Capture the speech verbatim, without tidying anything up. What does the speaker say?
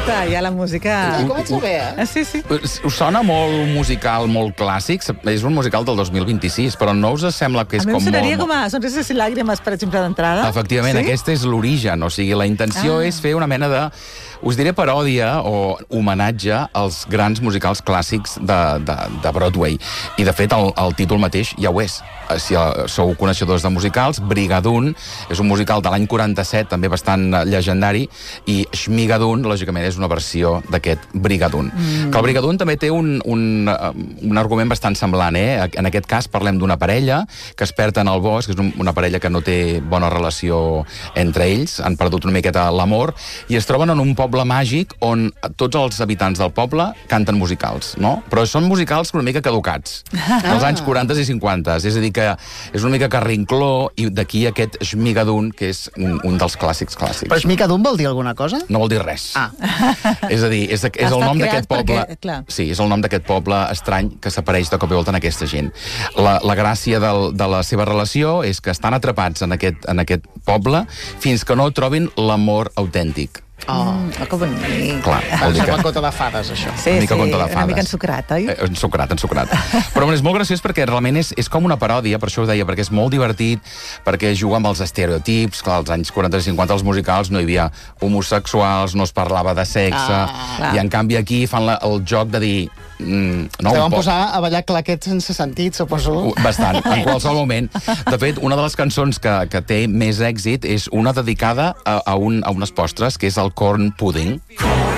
escolta, ja la música... Ja comença bé, eh? Sí, sí. Us sona molt musical, molt clàssic? És un musical del dos mil vint-i-sis, però no us sembla que és com molt... A mi em sonaria molt... com a Sonrises i Làgrimes, per exemple, d'entrada. Efectivament, sí? Aquest és l'origen, o sigui, la intenció ah. és fer una mena de... Us diré paròdia o homenatge als grans musicals clàssics de, de, de Broadway. I, de fet, el, el títol mateix ja ho és. Si sou coneixedors de musicals, Brigadoon és un musical de l'any quaranta-set, també bastant llegendari, i Schmigadoon, lògicament, és una versió d'aquest Brigadoon. Mm. Que el Brigadoon també té un, un, un argument bastant semblant, eh? En aquest cas parlem d'una parella que es perd en el bosc, és una parella que no té bona relació entre ells, han perdut una miqueta l'amor, i es troben en un poble màgic on tots els habitants del poble canten musicals, no? Però són musicals una mica caducats, dels ah. anys quaranta i cinquanta, és a dir, que és una mica carrincló, i d'aquí aquest Schmigadoon, que és un, un dels clàssics clàssics. Però Schmigadoon vol dir alguna cosa? No vol dir res. Ah. És a dir, és, és el nom d'aquest poble... Perquè, sí, és el nom d'aquest poble estrany que s'apareix de cop i volta en aquesta gent. La, la gràcia del, de la seva relació és que estan atrapats en aquest, en aquest poble fins que no trobin l'amor autèntic. Oh, mm, que bonic. Clar, vol dir que... Sembla conte de fades, això. Sí, una mica sí, conte de fades. Una mica ensucrat, oi? Eh, ensucrat, ensucrat. Però és molt graciós perquè realment és, és com una paròdia, per això ho deia, perquè és molt divertit, perquè juga amb els estereotips. Clar, als anys quaranta i cinquanta als musicals no hi havia homosexuals, no es parlava de sexe, ah, i en canvi aquí fan la, el joc de dir... Mm, no, Te van posar a ballar claquet sense sentit, suposo. Bastant, en qualsevol moment. De fet, una de les cançons que, que té més èxit és una dedicada a, a, un, a unes postres, que és el corn pudding.